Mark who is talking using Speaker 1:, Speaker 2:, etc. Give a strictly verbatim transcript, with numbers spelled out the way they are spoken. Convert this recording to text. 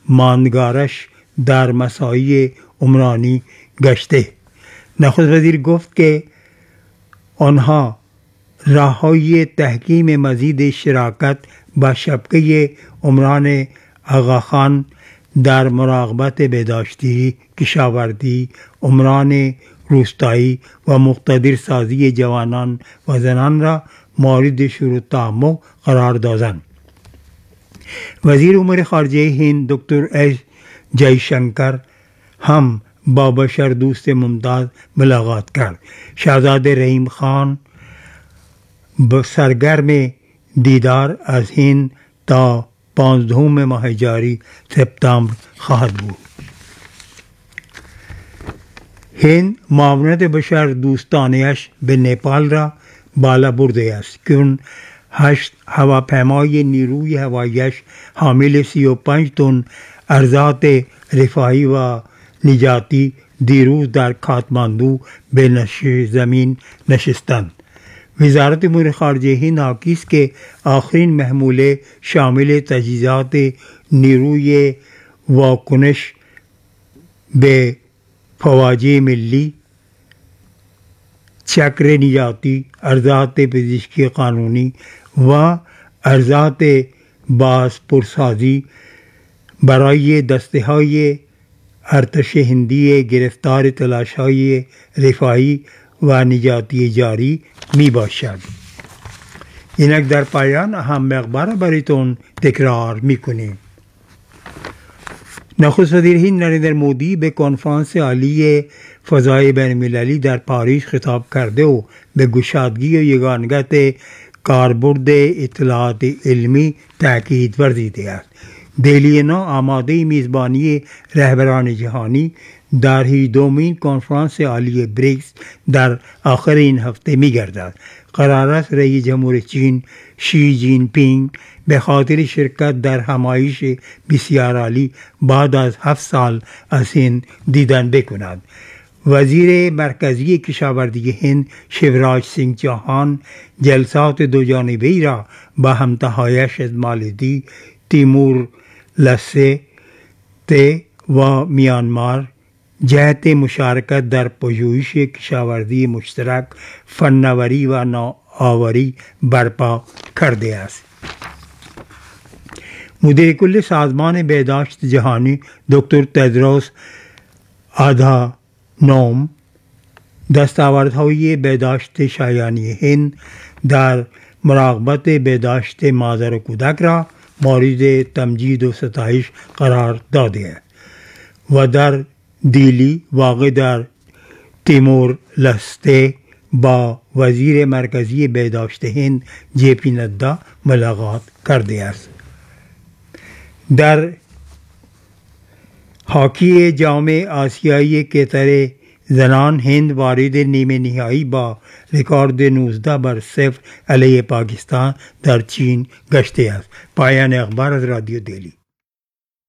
Speaker 1: ماندگارش در مساعی عمرانی گشته. نخست وزیر گفت که آنها راه‌های تحکیم مزید شراکت با شبکه عمران آغاخان در مراقبت بهداشتی، کشاورزی، عمران روستایی و مقتدر سازی جوانان و زنان را مورد شروط تعامل قرار دادند. وزیر امور خارجه هند دکتر ایس جای شنکر هم با بشر دوست ممتاز ملاقات کرد. شاهزاده رحیم خان سرگرم دیدار از هند تا پانزدهم ماه جاری سپتامبر خواهد بود. هند معاونت بشر دوستانه‌اش به نپال را بالا برده است که هشت هواپیمای نیروی هواییش حامل سی و پنج تن ارزات رفاهی و نجاتی دیروز در کاتماندو به نشست زمین نشستند. وزارت امور خارجه هند حاکی است که آخرین محموله شامل تجهیزات نیروی واکنش به فواجع ملی، چکر نجاتی، ارزات پزشکی قانونی و ارزات بازپرسازی برای دسته‌های ارتش هندی گرفتار تلاش‌های رفاهی و نجاتی جاری می باشد. اینک در پایان اهم اخبار برایتون تکرار می کنیم. نخست وزیر هند نریندر مودی به کنفرانس عالی فضای بین المللی در پاریس خطاب کرده و به گشادگی و یگانگی کاربرد اطلاعات علمی تاکید ورزیده است. دهلی نو آماده میزبانی رهبران جهانی در هجدهمین کنفرانس عالی بریکس در آخر این هفته می گردد. قرار است رئیس جمهور چین شی جین پینگ به خاطر شرکت در همایش بسیار عالی بعد از هفت سال از هند دیدن بکند. وزیر مرکزی کشاورزی هند شیوراج سینگ چوهان جلسات دو جانبه‌ای را با همتاهایش از مالدیو، تیمور لسته و میانمار جهت مشارکت در پژوهش کشاورزی مشترک، فناوری و نوآوری برپا کرده است. مدیر کل سازمان بهداشت جهانی دکتر تدروس آدهانوم دستاوردهای بهداشت شایانی هند در مراقبت بهداشت مادر و کودک را مورد تمجید و ستایش قرار داده است و در دیلی واقع در تیمور لسته با وزیر مرکزی بهداشت هند جے پی نڈا ملاقات کرده است. در هاکی جام آسیایی کتر زنان هند وارد نیمه نهایی با رکورد نوزده بر صفر علیه پاکستان در چین گشته است. پایان اخبار از رادیو دهلی.